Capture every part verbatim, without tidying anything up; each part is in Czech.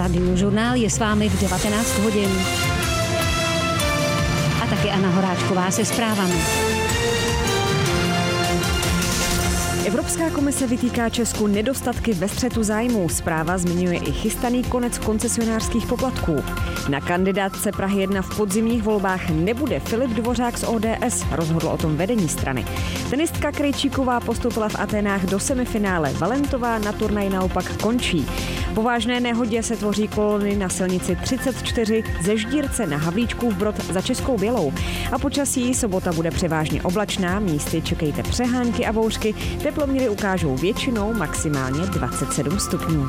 Radiožurnál je s vámi v devatenáct hodin. A taky Anna Horáčková se zprávami. Evropská komise vytýká Česku nedostatky ve střetu zájmů. Zpráva zmiňuje i chystaný konec koncesionářských poplatků. Na kandidátce Prahy jedna v podzimních volbách nebude Filip Dvořák z O D S, rozhodlo o tom vedení strany. Tenistka Krejčíková postoupila v Aténách do semifinále, Valentová na turnaj naopak končí. Po vážné nehodě se tvoří kolony na silnici třicet čtyři ze Ždírce na Havlíčkův Brod za Českou Bělou. A počasí sobota bude převážně oblačná, místy čekejte přehánky a bouřky, teploměry ukážou většinou maximálně dvacet sedm stupňů.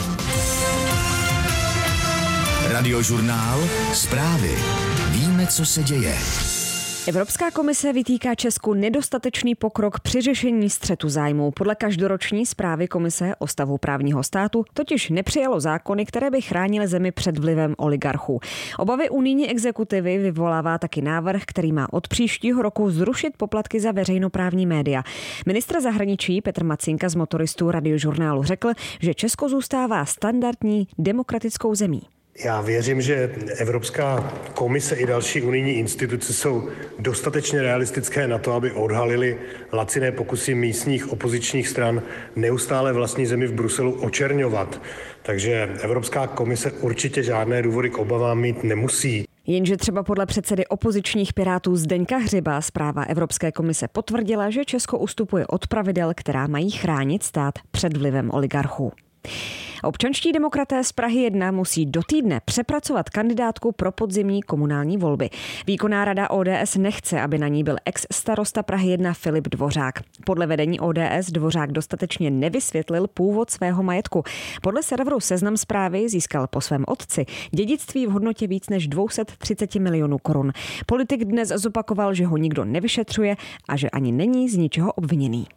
Radiožurnál, zprávy. Víme, co se děje. Evropská komise vytýká Česku nedostatečný pokrok při řešení střetu zájmů. Podle každoroční zprávy komise o stavu právního státu totiž nepřijalo zákony, které by chránily zemi před vlivem oligarchů. Obavy unijní exekutivy vyvolává taky návrh, který má od příštího roku zrušit poplatky za veřejnoprávní média. Ministr zahraničí Petr Macínka z Motoristů Radiožurnálu řekl, že Česko zůstává standardní demokratickou zemí. Já věřím, že Evropská komise i další unijní instituce jsou dostatečně realistické na to, aby odhalili laciné pokusy místních opozičních stran neustále vlastní zemi v Bruselu očerňovat. Takže Evropská komise určitě žádné důvody k obavám mít nemusí. Jenže třeba podle předsedy opozičních Pirátů Zdeňka Hřiba zpráva Evropské komise potvrdila, že Česko ustupuje od pravidel, která mají chránit stát před vlivem oligarchů. Občanští demokraté z Prahy jedna musí do týdne přepracovat kandidátku pro podzimní komunální volby. Výkonná rada O D S nechce, aby na ní byl ex-starosta Prahy jedna Filip Dvořák. Podle vedení O D S Dvořák dostatečně nevysvětlil původ svého majetku. Podle serveru Seznam Zprávy získal po svém otci dědictví v hodnotě víc než dvě stě třicet milionů korun. Politik dnes zopakoval, že ho nikdo nevyšetřuje a že ani není z ničeho obviněný.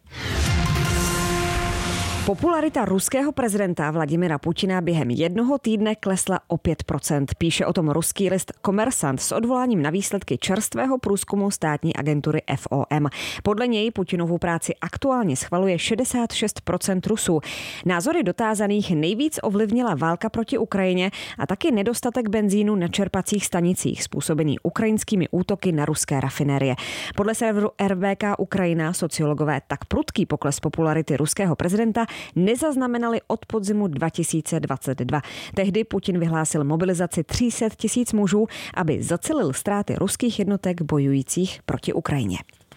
Popularita ruského prezidenta Vladimira Putina během jednoho týdne klesla o pět procent. Píše o tom ruský list Kommersant s odvoláním na výsledky čerstvého průzkumu státní agentury F O M. Podle něj Putinovu práci aktuálně schvaluje šedesát šest procent Rusů. Názory dotázaných nejvíc ovlivnila válka proti Ukrajině a taky nedostatek benzínu na čerpacích stanicích způsobený ukrajinskými útoky na ruské rafinérie. Podle serveru R B K Ukrajina sociologové tak prudký pokles popularity ruského prezidenta nezaznamenali od podzimu dva tisíce dvacet dva. Tehdy Putin vyhlásil mobilizaci tři sta tisíc mužů, aby zacelil ztráty ruských jednotek bojujících proti Ukrajině.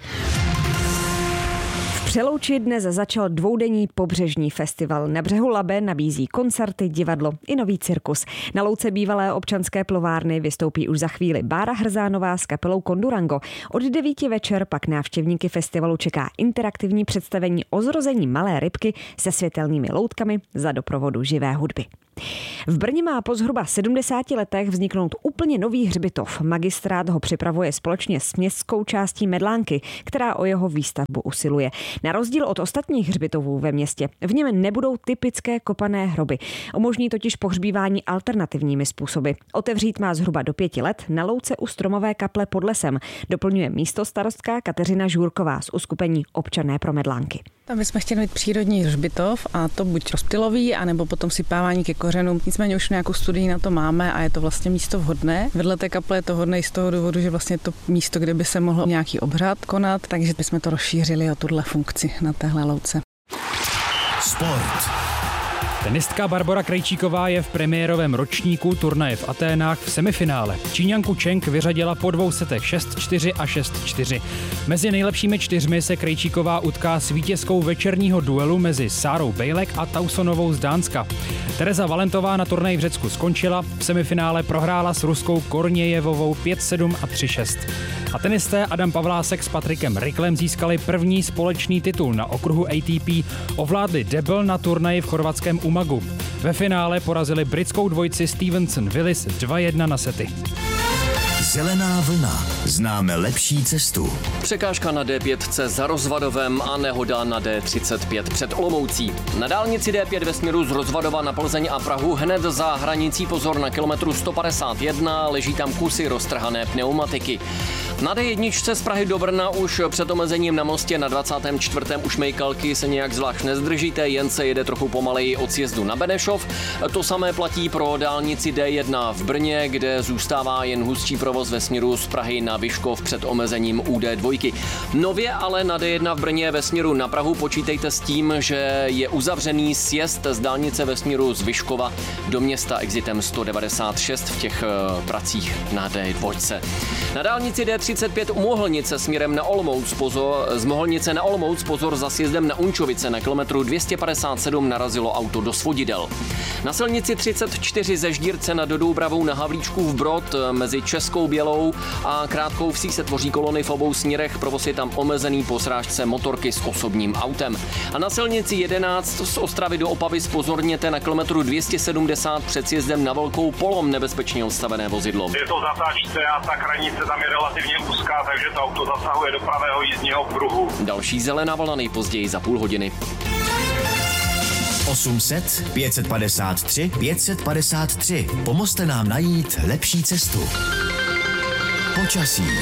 V Přelouči dnes začal dvoudenní pobřežní festival. Na břehu Labe nabízí koncerty, divadlo i nový cirkus. Na louce bývalé občanské plovárny vystoupí už za chvíli Bára Hrzánová s kapelou Kondurango. Od devíti večer pak návštěvníky festivalu čeká interaktivní představení o zrození malé rybky se světelnými loutkami za doprovodu živé hudby. V Brně má po zhruba sedmdesáti letech vzniknout úplně nový hřbitov. Magistrát ho připravuje společně s městskou částí Medlánky, která o jeho výstavbu usiluje. Na rozdíl od ostatních hřbitovů ve městě v něm nebudou typické kopané hroby. Umožní totiž pohřbívání alternativními způsoby. Otevřít má zhruba do pěti let na louce u stromové kaple pod lesem, doplňuje místostarostka Kateřina Žůrková z uskupení Občané pro Medlánky. Tam bychom chtěli mít přírodní hřbitov a to buď rozptylový, anebo potom sypávání ke kořenům. Nicméně už nějakou studii na to máme a je to vlastně místo vhodné. Vedle té kaple je to vhodné z toho důvodu, že vlastně to místo, kde by se mohl nějaký obřad konat, takže bychom to rozšířili o tuhle funkci na téhle louce. Sport. Tenistka Barbora Krejčíková je v premiérovém ročníku turnaje v Aténách v semifinále. Číňanku Cheng vyřadila po dvou setech šest čtyři a šest čtyři. Mezi nejlepšími čtyřmi se Krejčíková utká s vítězkou večerního duelu mezi Sárou Bejlek a Tausonovou z Dánska. Tereza Valentová na turnaji v Řecku skončila, v semifinále prohrála s ruskou Kornějevovou pět sedm a tři šest. A tenisté Adam Pavlásek s Patrikem Riklem získali první společný titul na okruhu A T P, ovládli debl na turnaji v chorvatském Umagu. Ve finále porazili britskou dvojici Stevenson Willis dva jedna na sety. Zelená vlna. Známe lepší cestu. Překážka na D pět za Rozvadovem a nehoda na D třicet pět před Olomoucí. Na dálnici D pět ve směru z Rozvadova na Plzeň a Prahu hned za hranicí, pozor, na kilometru sto padesát jedna leží tam kusy roztrhané pneumatiky. Na D jedna z Prahy do Brna už před omezením na mostě na dvacátém čtvrtém u Šmejkalky se nějak zvlášť nezdržíte, jen se jede trochu pomaleji od sjezdu na Benešov. To samé platí pro dálnici D jedna v Brně, kde zůstává jen hustší provoz ve směru z Prahy na Vyškov před omezením u D dva. Nově ale na D jedna v Brně ve směru na Prahu počítejte s tím, že je uzavřený sjezd z dálnice ve směru z Vyškova do města exitem sto devadesát šest v těch pracích na D dva. Na dálnici D třicet pět u Mohlnice směrem na Olomouc pozor, z Mohlnice na Olomouc pozor za sjezdem na Unčovice na kilometru dvě stě padesát sedm narazilo auto do svodidel. Na silnici třicet čtyři ze Ždírce nad Doubravou na Havlíčkův Brod mezi Českou Bělou a Krátkou Vsí se tvoří kolony v obou směrech, provoz je tam omezený po srážce motorky s osobním autem. A na silnici jedenáct z Ostravy do Opavy zpozorněte na kilometru dvě stě sedmdesát před sjezdem na Velkou Polom nebezpečně odstavené vozidlo. Je to zatáčce a ta hranice tam je relativně úzká, takže to auto zasahuje do pravého jízdního pruhu. Další zelená vlna nejpozději za půl hodiny. osm set pět set padesát tři pět set padesát tři. Pomozte nám najít lepší cestu. Počasí.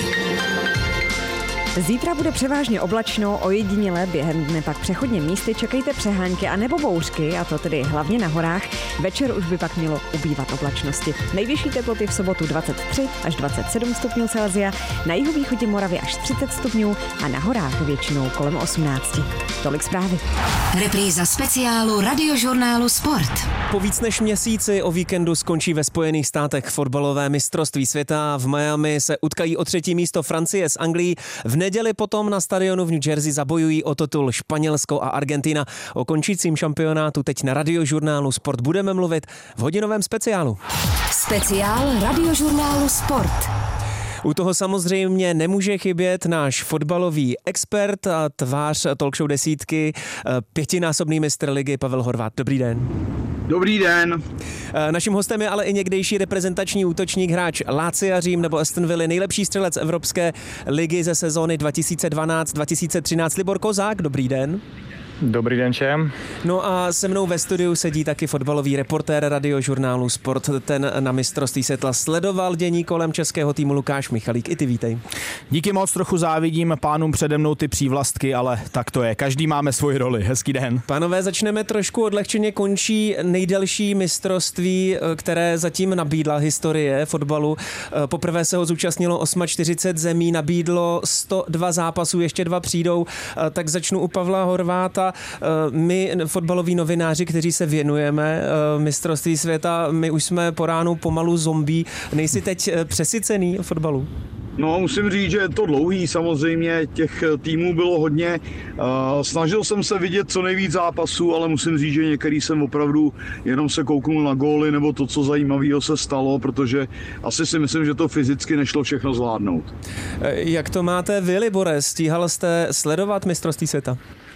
Zítra bude převážně oblačno, ojediněle během dne pak přechodně místy čekejte přehánky a nebo bouřky, a to tedy hlavně na horách. Večer už by pak mělo ubývat oblačnosti. Nejvyšší teploty v sobotu dvacet tři až dvacet sedm stupňů Celsia, na jihovýchodě Moravy až třicet stupňů a na horách většinou kolem osmnáct. Tolik zprávy. Repríza speciálu Radiožurnálu Sport. Po víc než měsíci o víkendu skončí ve Spojených státech fotbalové mistrovství světa. V Miami se utkají o třetí místo Francie s Anglií. V neděli potom na stadionu v New Jersey zabojují o titul Španělsko a Argentina. O končícím šampionátu teď na Radiožurnálu Sport budeme mluvit v hodinovém speciálu. Speciál Radiožurnálu Sport. U toho samozřejmě nemůže chybět náš fotbalový expert a tvář talkshow desítky, pětinásobný mistr ligy Pavel Horváth. Dobrý den. Dobrý den. Naším hostem je ale i někdejší reprezentační útočník, hráč Lazia Řím nebo Aston Villa, nejlepší střelec Evropské ligy ze sezóny dva tisíce dvanáct dva tisíce třináct Libor Kozák. Dobrý den. Dobrý den všem. No a se mnou ve studiu sedí taky fotbalový reportér Radiožurnálu Sport. Ten na mistrovství světla sledoval dění kolem českého týmu Lukáš Michalík. I ty vítej. Díky moc, trochu závidím pánům přede mnou ty přívlastky, ale tak to je. Každý máme svoji roli. Hezký den. Pánové, začneme trošku odlehčeně. Končí nejdelší mistrovství, které zatím nabídla historie fotbalu. Poprvé se ho zúčastnilo čtyřicet osm zemí, nabídlo sto dva zápasů, ještě dva přijdou. Tak začnu u Pavla Horváta. My, fotbaloví novináři, kteří se věnujeme mistrovství světa, my už jsme po ránu pomalu zombie. Nejsi teď přesycený fotbalu? No, musím říct, že je to dlouhý, samozřejmě těch týmů bylo hodně. Snažil jsem se vidět co nejvíc zápasů, ale musím říct, že některý jsem opravdu jenom se kouknul na góly nebo to, co zajímavého se stalo, protože asi si myslím, že to fyzicky nešlo všechno zvládnout. Jak to máte vy, Libore? Stíhal jste sledovat mistrovství světa?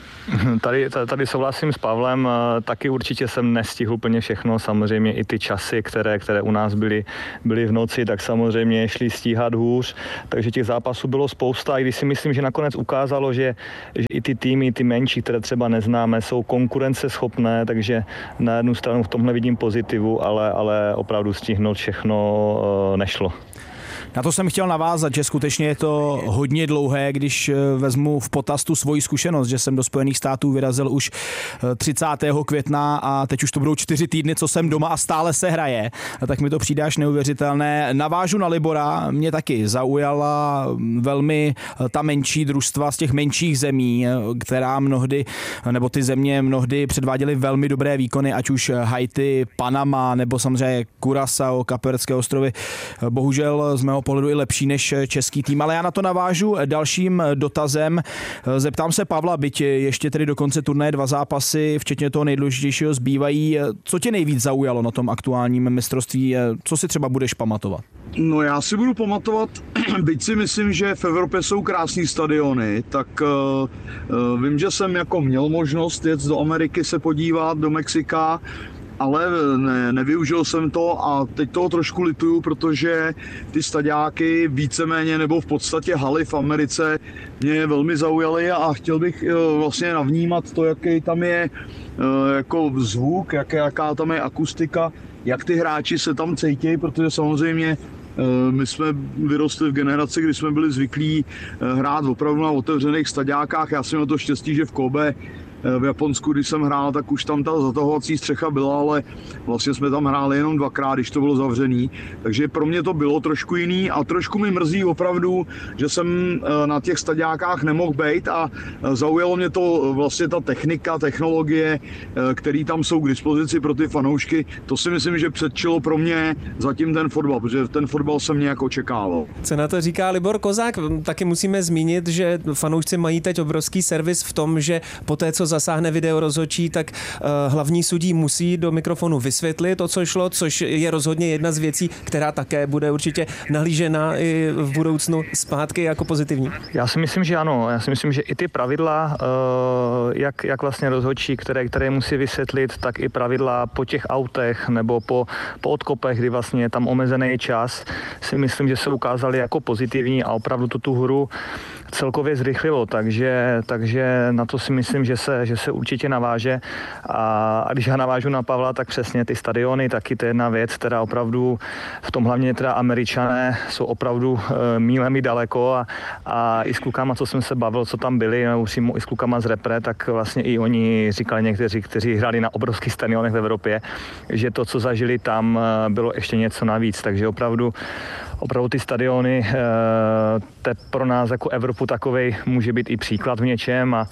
Tady, tady souhlasím s Pavlem, taky určitě jsem nestihl úplně všechno, samozřejmě i ty časy, které, které u nás byly, byly v noci, tak samozřejmě šli stíhat hůř, takže těch zápasů bylo spousta, i když si myslím, že nakonec ukázalo, že, že i ty týmy, ty menší, které třeba neznáme, jsou konkurenceschopné, takže na jednu stranu v tomhle vidím pozitivu, ale, ale opravdu stihnout všechno nešlo. Na to jsem chtěl navázat, že skutečně je to hodně dlouhé, když vezmu v potaz tu svoji zkušenost, že jsem do Spojených států vyrazil už třicátého května a teď už to budou čtyři týdny, co jsem doma a stále se hraje. A tak mi to přijde až neuvěřitelné. Navážu na Libora, mě taky zaujala velmi ta menší družstva z těch menších zemí, která mnohdy, nebo ty země mnohdy předváděly velmi dobré výkony, ať už Haiti, Panama nebo samozřejmě Curaçao, Kapverské ostrovy. Bohužel z mého pohledu i lepší než český tým, ale já na to navážu dalším dotazem. Zeptám se Pavla, byť ještě tedy do konce turnaje dva zápasy, včetně toho nejdůležitějšího zbývají. Co tě nejvíc zaujalo na tom aktuálním mistrovství? Co si třeba budeš pamatovat? No já si budu pamatovat, byť si myslím, že v Evropě jsou krásný stadiony, tak uh, vím, že jsem jako měl možnost jet do Ameriky se podívat, do Mexika, ale ne, nevyužil jsem to a teď toho trošku lituju, protože ty staďáky víceméně nebo v podstatě haly v Americe mě velmi zaujaly a chtěl bych vlastně navnímat to, jaký tam je jako zvuk, jaké, jaká tam je akustika, jak ty hráči se tam cítí, protože samozřejmě my jsme vyrostli v generaci, kdy jsme byli zvyklí hrát opravdu na otevřených staďákách. Já jsem měl to štěstí, že v Kobe v Japonsku, když jsem hrál, tak už tam ta zatahovací střecha byla, ale vlastně jsme tam hráli jenom dvakrát, když to bylo zavřený. Takže pro mě to bylo trošku jiný a trošku mi mrzí opravdu, že jsem na těch staďákách nemohl být a zaujalo mě to vlastně ta technika, technologie, které tam jsou k dispozici pro ty fanoušky. To si myslím, že předčilo pro mě zatím ten fotbal, protože ten fotbal jsem nějak očekával. Co na to říká Libor Kozák? Taky musíme zmínit, že fanoušci mají teď obrovský servis v tom, že po té, co zasáhne video rozhodčí, tak uh, hlavní sudí musí do mikrofonu vysvětlit to, co šlo, což je rozhodně jedna z věcí, která také bude určitě nahlížena i v budoucnu zpátky jako pozitivní. Já si myslím, že ano. Já si myslím, že i ty pravidla, uh, jak, jak vlastně rozhodčí, které, které musí vysvětlit, tak i pravidla po těch autech nebo po, po odkopech, kdy vlastně je tam omezený čas, si myslím, že se ukázaly jako pozitivní a opravdu tu, tu hru celkově zrychlilo, takže, takže na to si myslím, že se, že se určitě naváže a, a když já navážu na Pavla, tak přesně ty stadiony, taky to je jedna věc, která opravdu v tom hlavně teda Američané jsou opravdu e, mílemi daleko a, a i s klukama, co jsem se bavil, co tam byli, i s klukama z repre, tak vlastně i oni říkali někteří, kteří hráli na obrovských stadionech v Evropě, že to, co zažili tam, bylo ještě něco navíc, takže opravdu Opravdu ty stadiony, to pro nás jako Evropu takovej může být i příklad v něčem a,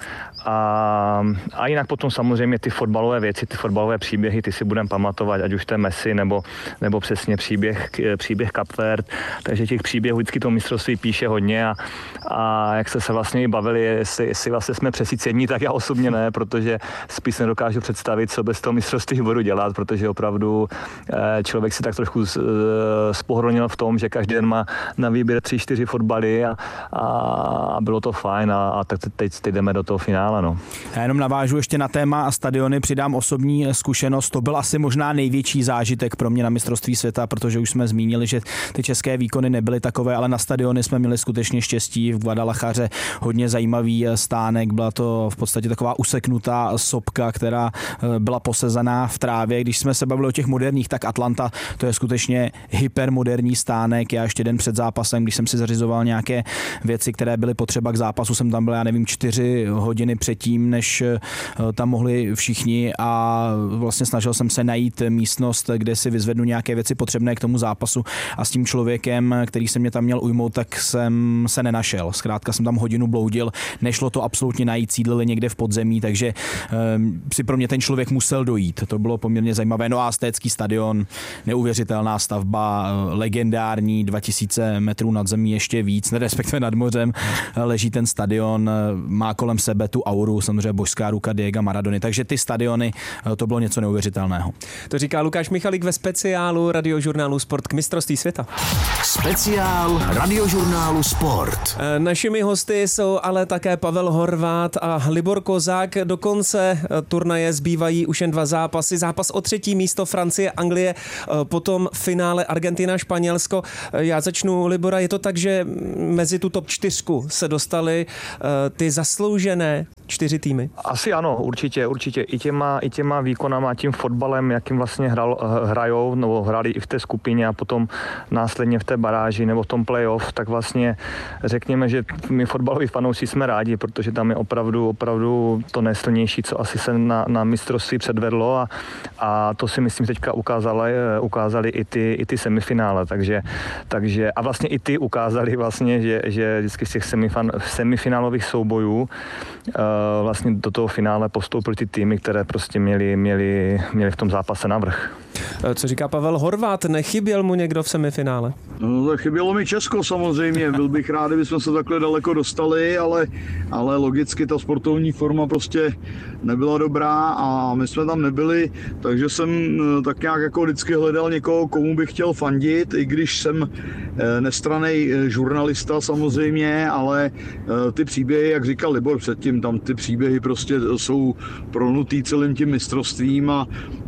a, a jinak potom samozřejmě ty fotbalové věci, ty fotbalové příběhy, ty si budeme pamatovat, ať už to je Messi nebo, nebo přesně příběh, příběh Cape Verde, takže těch příběhů vždycky to mistrovství píše hodně a, a jak se se vlastně i bavili, jestli, jestli vlastně jsme přesycení, tak já osobně ne, protože spíš nedokážu představit, co bez toho mistrovství budu dělat, protože opravdu člověk si tak trošku spohronil v tom, že každý den má na výběr tři, čtyři fotbaly a, a bylo to fajn a, a tak teď, teď jdeme do toho finále. No. Já jenom navážu ještě na téma stadiony, přidám osobní zkušenost. To byl asi možná největší zážitek pro mě na mistrovství světa, protože už jsme zmínili, že ty české výkony nebyly takové, ale na stadiony jsme měli skutečně štěstí. V Guadalajaře hodně zajímavý stánek, byla to v podstatě taková useknutá sopka, která byla posezaná v trávě. Když jsme se bavili o těch moderních, tak Atlanta, to je skutečně hypermoderní stánek. Já ještě den před zápasem, když jsem si zařizoval nějaké věci, které byly potřeba k zápasu, jsem tam byl, já nevím, čtyři hodiny předtím, než tam mohli všichni a vlastně snažil jsem se najít místnost, kde si vyzvednu nějaké věci potřebné k tomu zápasu a s tím člověkem, který se mě tam měl ujmout, tak jsem se nenašel. Zkrátka jsem tam hodinu bloudil, nešlo to absolutně najít, sídlili někde v podzemí, takže um, si pro mě ten člověk musel dojít. To bylo poměrně zajímavé. No a Aztécký stadion, neuvěřitelná stavba, legendární, dva tisíce metrů nad zemí, ještě víc, respektive nad mořem leží ten stadion, má kolem sebe tu auru, samozřejmě božská ruka Diega Maradony, takže ty stadiony, to bylo něco neuvěřitelného. To říká Lukáš Michalík ve speciálu Radiožurnálu Sport k mistrovství světa. Speciál Radiožurnálu Sport. Našimi hosty jsou ale také Pavel Horváth a Libor Kozák. Do konce turnaje zbývají už jen dva zápasy. Zápas o třetí místo Francie, Anglie, potom finále Argentina, Španělsko. Já začnu, Libora, je to tak, že mezi tu top čtyřku se dostaly uh, ty zasloužené čtyři týmy? Asi ano, určitě, určitě. I těma, i těma výkonama, tím fotbalem, jakým vlastně hral, hrajou, nebo hráli i v té skupině a potom následně v té baráži nebo v tom playoff, tak vlastně řekněme, že my fotbaloví fanoušci jsme rádi, protože tam je opravdu, opravdu to nejsilnější, co asi se na, na mistrovství předvedlo a, a to si myslím teďka ukázali, ukázali i ty, i ty semifinále, takže, takže a vlastně i ty ukázali vlastně, že, že vždycky z těch semifan, semifinálových soubojů uh, vlastně do toho finále postoupily ty týmy, které prostě měli, měli, měli v tom zápase navrch. Co říká Pavel Horváth? Nechyběl mu někdo v semifinále? No, chybělo mi Česko samozřejmě. Byl bych rád, kdybychom se takhle daleko dostali, ale, ale logicky ta sportovní forma prostě nebyla dobrá a my jsme tam nebyli, takže jsem tak nějak jako vždycky hledal někoho, komu bych chtěl fandit, i když jsem nestranný žurnalista samozřejmě, ale ty příběhy, jak říkal Libor předtím, tam ty příběhy prostě jsou pronutý celým tím mistrovstvím a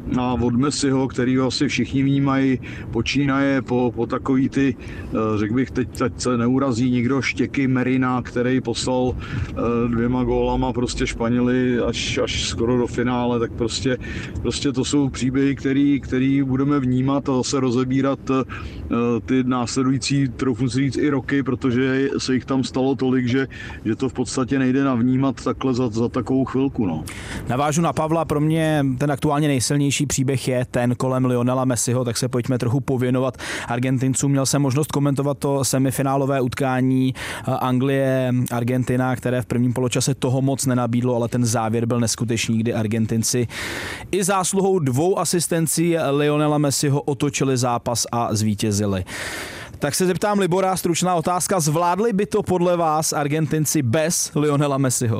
a od Messiho, který ho asi všichni vnímají, počínaje po, po takový ty, řekl bych, teď, teď se neurazí nikdo, Štěky Merina, který poslal dvěma gólama prostě Španěli až, až skoro do finále, tak prostě, prostě to jsou příběhy, který, který budeme vnímat a zase rozebírat ty následující, troufnu si říct, i roky, protože se jich tam stalo tolik, že, že to v podstatě nejde navnímat takhle za, za takovou chvilku. No. Navážu na Pavla, pro mě ten aktuálně nejsilnější příběh je ten kolem Lionela Messiho, tak se pojďme trochu pověnovat Argentincům. Měl jsem možnost komentovat to semifinálové utkání Anglie-Argentina, které v prvním poločase toho moc nenabídlo, ale ten závěr byl neskutečný, kdy Argentinci i zásluhou dvou asistencí Lionela Messiho otočili zápas a zvítězili. Tak se zeptám Libora, stručná otázka, zvládli by to podle vás Argentinci bez Lionela Messiho?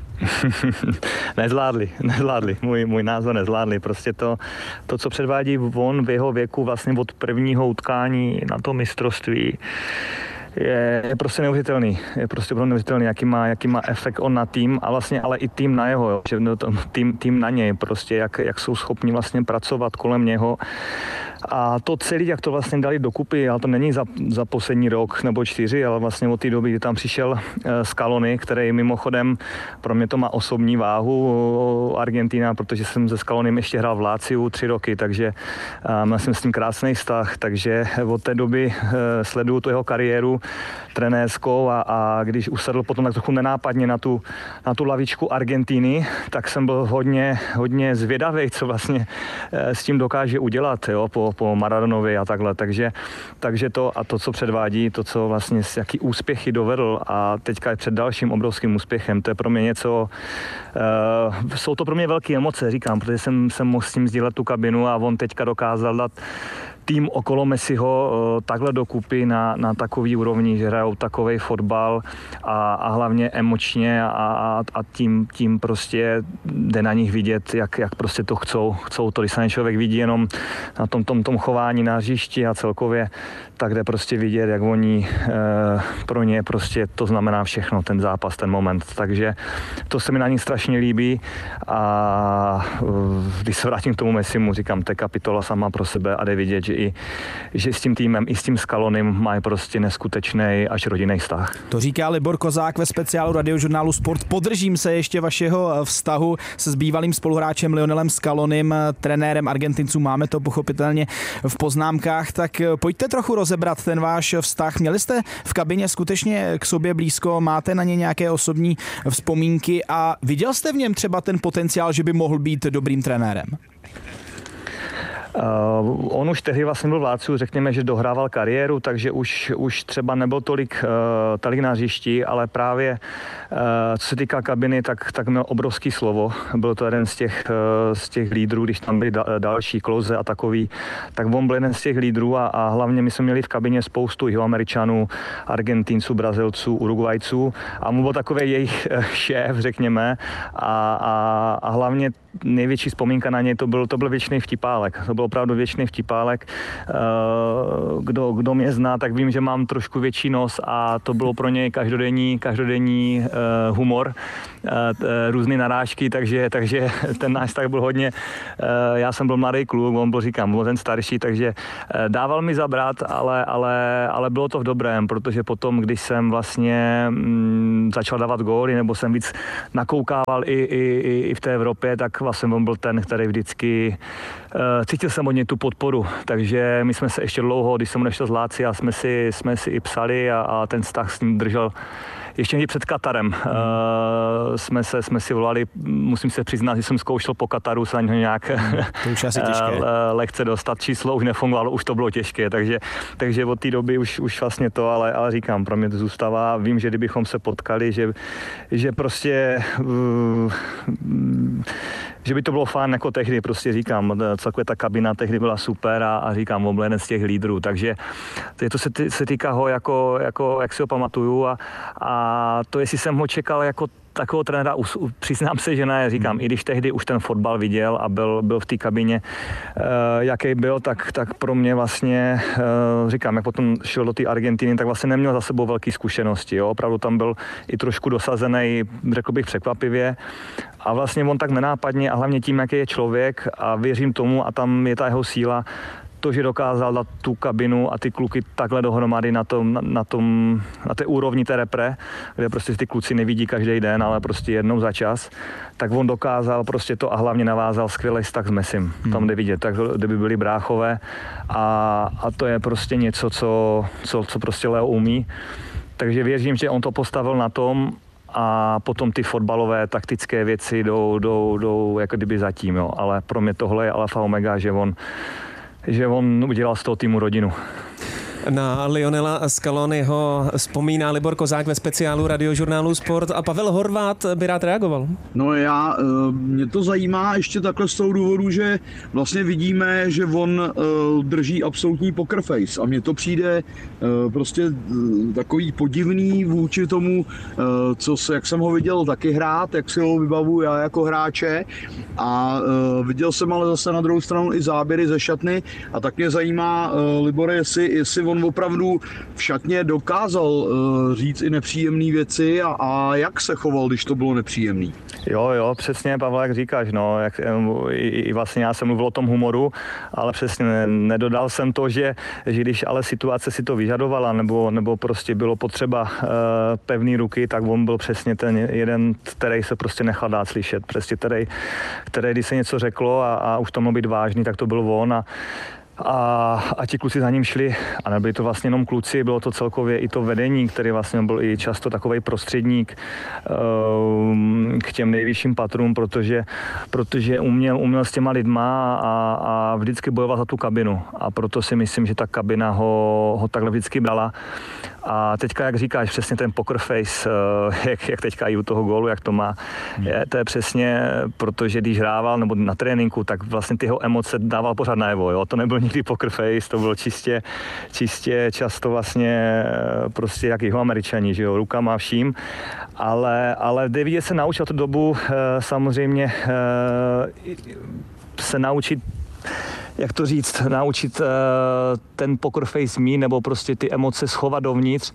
nezvládli, nezvládli, můj, můj názor nezvládli, prostě to, to, co předvádí on v jeho věku vlastně od prvního utkání na to mistrovství, je, je prostě neuvěřitelný, je prostě neuvěřitelný, jaký má, jaký má efekt on na tým a vlastně ale i tým na jeho, že no, tým, tým na něj, prostě jak, jak jsou schopni vlastně pracovat kolem něho. A to celý, jak to vlastně dali dokupy, ale to není za, za poslední rok nebo čtyři, ale vlastně od té doby, kdy tam přišel Scaloni, který mimochodem pro mě to má osobní váhu Argentina, protože jsem se Scalonim ještě hrál v Láciu tři roky, takže měl jsem s tím krásný vztah, takže od té doby sleduju tu jeho kariéru trenérskou a, a když usedl potom tak trochu nenápadně na tu, na tu lavičku Argentiny, tak jsem byl hodně, hodně zvědavý, co vlastně s tím dokáže udělat, jo, po, po Maradonovi a takhle, takže, takže to a to, co předvádí, to, co vlastně s jaký úspěchy dovedl a teďka je před dalším obrovským úspěchem, to je pro mě něco, uh, jsou to pro mě velké emoce, říkám, protože jsem, jsem mohl s tím sdílet tu kabinu a on teďka dokázal dát tým okolo Messiho uh, takhle dokupy na, na takový úrovni, že hrajou takovej fotbal a, a hlavně emočně a, a, a tím, tím prostě jde na nich vidět, jak, jak prostě to chcou, chcou to, když se člověk vidí jenom na tom, tom, tom chování na hřišti a celkově, tak jde prostě vidět, jak oni uh, pro ně prostě to znamená všechno, ten zápas, ten moment, takže to se mi na nich strašně líbí a uh, když se vrátím k tomu Messimu, říkám, to je kapitola sama pro sebe a jde vidět, že i že s tím týmem, i s tím Scalonim mají prostě neskutečný až rodinný vztah. To říká Libor Kozák ve speciálu Radiožurnálu Sport. Podržím se ještě vašeho vztahu se s bývalým spoluhráčem Lionelem Scalonim, trenérem Argentinců. Máme to pochopitelně v poznámkách, tak pojďte trochu rozebrat ten váš vztah. Měli jste v kabině skutečně k sobě blízko, máte na ně nějaké osobní vzpomínky a viděl jste v něm třeba ten potenciál, že by mohl být dobrým trenérem? Uh, on už tehdy vlastně byl v Láciu, řekněme, že dohrával kariéru, takže už, už třeba nebyl tolik, uh, tolik na hřišti, ale právě uh, co se týká kabiny, tak, tak měl obrovský slovo. Byl to jeden z těch, uh, z těch lídrů, když tam byli da, další Klose a takový, tak on byl jeden z těch lídrů a, a hlavně my jsme měli v kabině spoustu Jihoameričanů, Argentinců, Brazilců, Urugvajců a mu byl takový jejich šéf, řekněme, a, a, a hlavně největší vzpomínka na něj to byl, to byl věčný vtipálek. To byl opravdu věčný vtipálek. Kdo, kdo mě zná, tak vím, že mám trošku větší nos a to bylo pro něj každodenní, každodenní humor, různé narážky, takže, takže ten náš tak byl hodně, já jsem byl mladý kluk, on byl, říkám, byl ten starší, takže dával mi zabrat, ale, ale, ale bylo to v dobrém, protože potom, když jsem vlastně mm, začal dávat góly, nebo jsem víc nakoukával i, i, i v té Evropě, tak vlastně on byl ten, který vždycky uh, cítil jsem od něj tu podporu, takže my jsme se ještě dlouho, když jsem nešel z Lácia, jsme si, jsme si i psali a, a ten vztah s ním držel ještě někdy před Katarem. Hmm. Uh, jsme, se, jsme si volali, musím se přiznat, že jsem zkoušel po Kataru se na něho nějak to už asi těžké. uh, lehce dostat, číslo už nefungovalo, už to bylo těžké, takže, takže od té doby už, už vlastně to, ale, ale říkám, pro mě to zůstává, vím, že kdybychom se potkali, že, že prostě uh, že by to bylo fajn jako tehdy, prostě říkám, celkově ta kabina tehdy byla super a, a říkám, on byl jeden z těch lídrů, takže to se, se týká ho jako, jako jak si ho pamatuju a, a A to, jestli jsem ho čekal jako takového trenéra, přiznám se, že ne, říkám, hmm. i když tehdy už ten fotbal viděl a byl, byl v té kabině, uh, jaký byl, tak, tak pro mě vlastně, uh, říkám, jak potom šel do té Argentiny, tak vlastně neměl za sebou velké zkušenosti, jo? Opravdu tam byl i trošku dosazený, řekl bych překvapivě, a vlastně on tak nenápadně a hlavně tím, jaký je člověk, a věřím tomu, a tam je ta jeho síla, to, že dokázal dát tu kabinu a ty kluky takhle dohromady na tom, na, na tom, na té úrovni té repre, kde prostě ty kluci nevidí každý den, ale prostě jednou za čas, tak on dokázal prostě to a hlavně navázal skvělý vztah s Messim. Hmm. Tam jde vidět, tak kdyby byli bráchové, a, a to je prostě něco, co, co, co prostě Leo umí. Takže věřím, že on to postavil na tom, a potom ty fotbalové taktické věci jdou, jdou, jdou jako kdyby zatím, jo. Ale pro mě tohle je alfa omega, že on že on udělal z toho týmu rodinu. Na Lionela Scaloniho vzpomíná Libor Kozák ve speciálu Radiožurnálu Sport a Pavel Horváth by rád reagoval. No já, mě to zajímá ještě takhle z toho důvodu, že vlastně vidíme, že on drží absolutní poker face a mně to přijde prostě takový podivný vůči tomu, co se, jak jsem ho viděl taky hrát, jak si ho vybavuju já jako hráče, a viděl jsem ale zase na druhou stranu i záběry ze šatny, a tak mě zajímá, Libore, jestli, jestli on opravdu v šatně dokázal uh, říct i nepříjemné věci, a, a jak se choval, když to bylo nepříjemný. Jo, jo, přesně, Pavel, jak říkáš, no, jak, i, i vlastně já jsem mluvil o tom humoru, ale přesně nedodal jsem to, že, že když ale situace si to vyžadovala, nebo, nebo prostě bylo potřeba uh, pevný ruky, tak on byl přesně ten jeden, který se prostě nechal dát slyšet, přesně který, který když se něco řeklo a, a už to mohlo být vážný, tak to byl on, a A, a ti kluci za ním šli, a nebyli to vlastně jenom kluci, bylo to celkově i to vedení, který vlastně byl i často takovej prostředník um, k těm nejvyšším patrům, protože, protože uměl, uměl s těma lidma a, a vždycky bojoval za tu kabinu, a proto si myslím, že ta kabina ho, ho takhle vždycky brala. A teďka, jak říkáš, přesně ten poker face, jak, jak teďka i u toho gólu, jak to má, je, to je přesně, protože když hrával nebo na tréninku, tak vlastně ty jeho emoce dával pořád najevo, jo? To nebyl nikdy poker face, to bylo čistě, čistě často vlastně prostě jak jeho Američani, že jo, rukama vším, ale, ale David se naučil tu dobu samozřejmě se naučit, jak to říct, naučit uh, ten poker face mít, nebo prostě ty emoce schovat dovnitř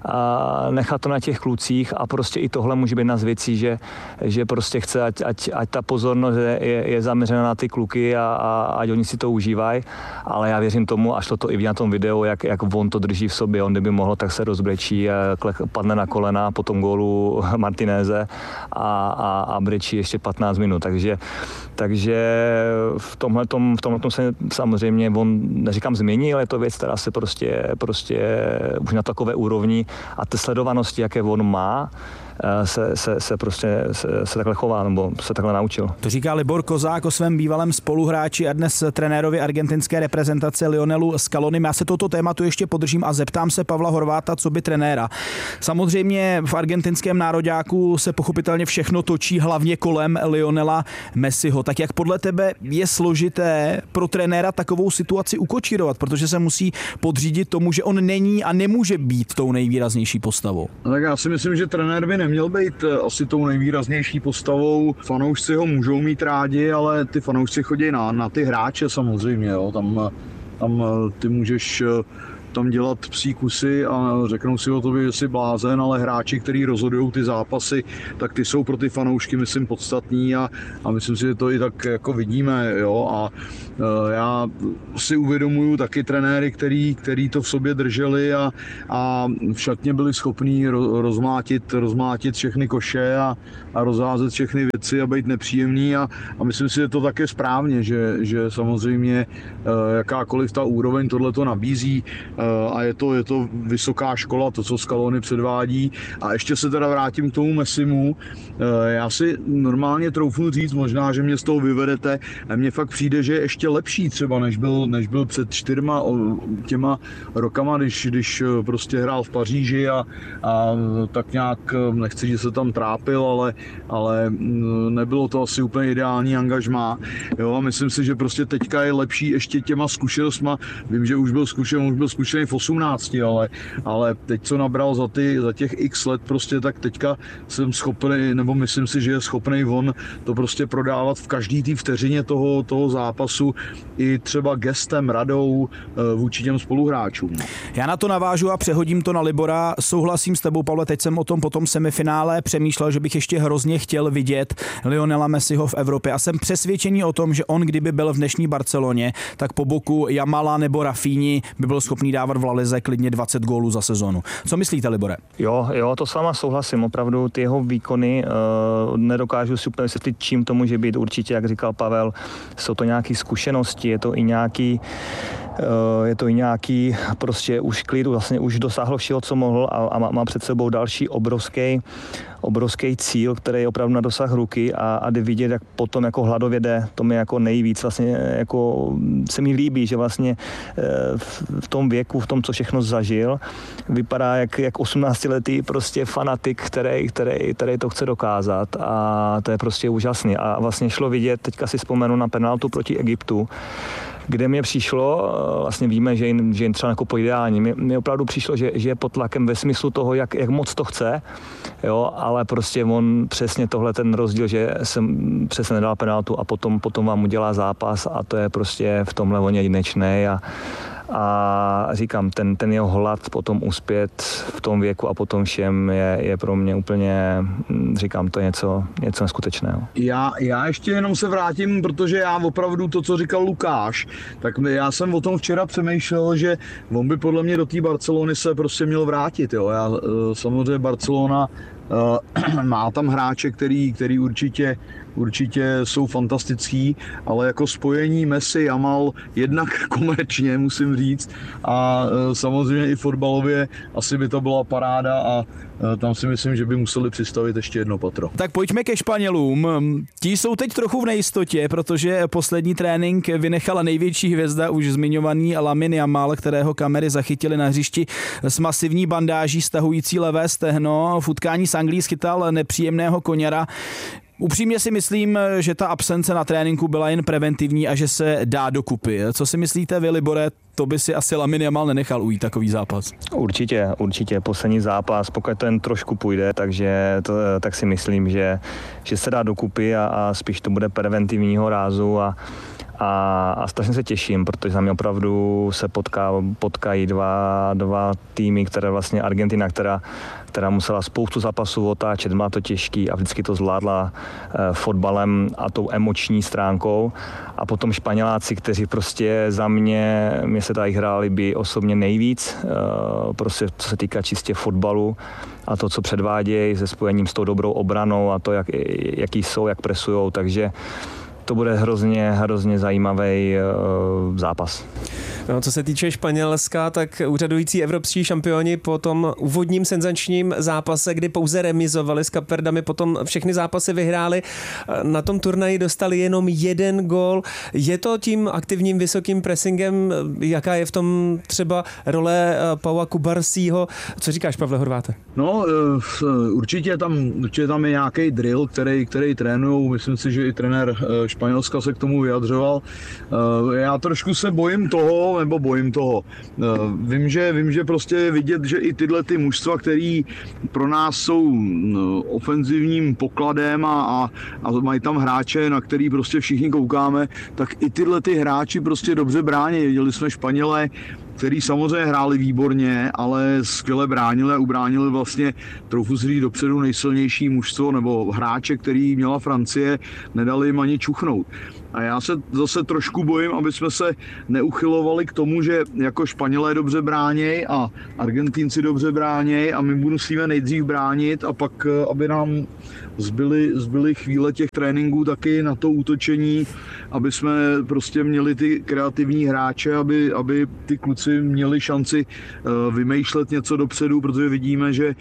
a nechat to na těch klucích, a prostě i tohle může být jedna z věcí, že, že prostě chce, ať, ať, ať ta pozornost je, je zaměřena na ty kluky, a, a ať oni si to užívají, ale já věřím tomu, až to, to i na tom videu, jak, jak on to drží v sobě, on kdyby mohl, tak se rozbrečí, padne na kolena po tom gólu Martinéze a, a, a brečí ještě patnáct minut, takže, takže v tomhletom, v tomhletom se samozřejmě on, neříkám změní, ale je to věc, která se prostě, prostě už na takové úrovni a té sledovanosti, jaké on má, se, se, se prostě se, se takhle chová, nebo se takhle naučil. To říká Libor Kozák o svém bývalém spoluhráči a dnes trenérovi argentinské reprezentace Lionelu Scalonim. Já se tohoto tématu ještě podržím a zeptám se Pavla Horváta, co by trenéra. Samozřejmě v argentinském nároďáku se pochopitelně všechno točí hlavně kolem Lionela Messiho. Tak jak podle tebe je složité pro trenéra takovou situaci ukočírovat, protože se musí podřídit tomu, že on není a nemůže být tou nejvýraznější postavou? No tak já si myslím, že trenér by neměl být asi tou nejvýraznější postavou. Fanoušci ho můžou mít rádi, ale ty fanoušci chodí na, na ty hráče samozřejmě. Jo. Tam, tam ty můžeš tam dělat psí kusy a řeknou si o tobě, že jsi blázen, ale hráči, kteří rozhodují ty zápasy, tak ty jsou pro ty fanoušky, myslím, podstatní, a, a myslím si, že to i tak jako vidíme, jo, a e, já si uvědomuju taky trenéry, který, který to v sobě drželi a, a v šatně byli schopní rozmlátit, rozmlátit všechny koše a, a rozházet všechny věci a být nepříjemný, a, a myslím si, že to také správně, že, že samozřejmě e, jakákoliv ta úroveň tohleto nabízí, a je to, je to vysoká škola, to, co Scaloni předvádí. A ještě se teda vrátím k tomu Messimu. Já si normálně troufnu říct, možná, že mě z toho vyvedete, a mně fakt přijde, že je ještě lepší třeba, než byl, než byl před čtyřma těma rokama, když, když prostě hrál v Paříži a, a tak nějak, nechci, že se tam trápil, ale, ale nebylo to asi úplně ideální angažmá. Jo, a myslím si, že prostě teďka je lepší ještě těma zkušenostma. Vím, že už byl zkušen, už byl zkušen zkušený v osmnácti, ale, ale teď, co nabral za, ty, za těch x let, prostě tak teďka jsem schopný, nebo myslím si, že je schopný on to prostě prodávat v každý té vteřině toho, toho zápasu i třeba gestem, radou vůči těm spoluhráčům. Já na to navážu a přehodím to na Libora. Souhlasím s tebou, Pavle, teď jsem o tom po tom semifinále přemýšlel, že bych ještě hrozně chtěl vidět Lionela Messiho v Evropě a jsem přesvědčený o tom, že on, kdyby byl v dnešní Barceloně, tak po boku Jamala nebo Rafíni by byl schopný dávat v La Lize klidně dvacet gólů za sezonu. Co myslíte, Libore? Jo, jo, to s váma souhlasím. Opravdu ty jeho výkony uh, nedokážu si úplně vysvětlit, čím to může být. Určitě, jak říkal Pavel, jsou to nějaké zkušenosti, je to i nějaký Uh, je to i nějaký prostě už klid, vlastně už dosáhl všeho, co mohl a, a má, má před sebou další obrovský, obrovský cíl, který je opravdu na dosah ruky a, a jde vidět, jak potom jako hladově jde, to mi jako nejvíc vlastně jako se mi líbí, že vlastně v, v tom věku, v tom, co všechno zažil, vypadá jak, jak osmnáctiletý prostě fanatik, který, který, který to chce dokázat a to je prostě úžasný a vlastně šlo vidět, teďka si vzpomenu na penaltu proti Egyptu, kde mě přišlo, vlastně víme, že jim, že jim třeba jako po ideální, mě, mě opravdu přišlo, že, že je pod tlakem ve smyslu toho, jak, jak moc to chce, jo, ale prostě on přesně tohle ten rozdíl, že jsem přesně nedal penaltu a potom, potom vám udělá zápas a to je prostě v tomhle on jedinečnej a a říkám, ten, ten jeho hlad potom uspět v tom věku a potom všem je, je pro mě úplně, říkám, to je něco, něco neskutečného. Já, já ještě jenom se vrátím, protože já opravdu to, co říkal Lukáš, tak já jsem o tom včera přemýšlel, že on by podle mě do té Barcelony se prostě měl vrátit. Jo. Já, samozřejmě Barcelona Uh, má tam hráče, který, který určitě, určitě jsou fantastický, ale jako spojení Messi, Jamal jednak komerčně, musím říct, a uh, samozřejmě i fotbalově asi by to byla paráda a uh, tam si myslím, že by museli přistavit ještě jedno patro. Tak pojďme ke Španělům. Ti jsou teď trochu v nejistotě, protože poslední trénink vynechala největší hvězda, už zmiňovaný Lamine Yamal, kterého kamery zachytili na hřišti s masivní bandáží stahující levé stehno. V utkání s Anglií schytal nepříjemného koněra. Upřímně si myslím, že ta absence na tréninku byla jen preventivní a že se dá dokupy. Co si myslíte vy, Libore? To by si asi Lamine Yamal nenechal ujít takový zápas. Určitě, určitě. Poslední zápas, pokud ten trošku půjde, takže to, tak si myslím, že, že se dá dokupy a, a spíš to bude preventivního rázu a A, a strašně se těším, protože tam opravdu se potká, potkají dva, dva týmy, které vlastně Argentina, která, která musela spoustu zápasů otáčet, má to těžký a vždycky to zvládla eh, fotbalem a tou emoční stránkou. A potom Španěláci, kteří prostě za mě, mě se tady hráli by osobně nejvíc, eh, prostě co se týká čistě fotbalu a to, co předvádějí se spojením s tou dobrou obranou a to, jak, jaký jsou, jak presujou, takže to bude hrozně, hrozně zajímavý uh, zápas. No, co se týče Španělska, tak úřadující evropští šampioni po tom úvodním senzačním zápase, kdy pouze remizovali s Kapverdami, potom všechny zápasy vyhráli, na tom turnaji dostali jenom jeden gól. Je to tím aktivním vysokým pressingem, jaká je v tom třeba role Paua Kubarsího? Co říkáš, Pavle Horváte? No, určitě tam, určitě tam je nějaký drill, který, který trénujou. Myslím si, že i trenér Španělska se k tomu vyjadřoval. Já trošku se bojím toho, nebo bojím toho. Vím, že, vím, že prostě je vidět, že i tyhle ty mužstva, který pro nás jsou ofenzivním pokladem a, a, a mají tam hráče, na který prostě všichni koukáme, tak i tyhle ty hráči prostě dobře brání. Viděli jsme Španělé, který samozřejmě hráli výborně, ale skvěle bránili a ubránili vlastně, trochu si říct, dopředu nejsilnější mužstvo nebo hráče, který měla Francie, nedali jim ani čuchnout. A já se zase trošku bojím, aby jsme se neuchylovali k tomu, že jako Španělé dobře bráněj a Argentínci dobře bráněj a my musíme nejdřív bránit a pak, aby nám zbyly, zbyly chvíle těch tréninků taky na to útočení, aby jsme prostě měli ty kreativní hráče, aby, aby ty kluci měli šanci vymýšlet něco dopředu, protože vidíme, že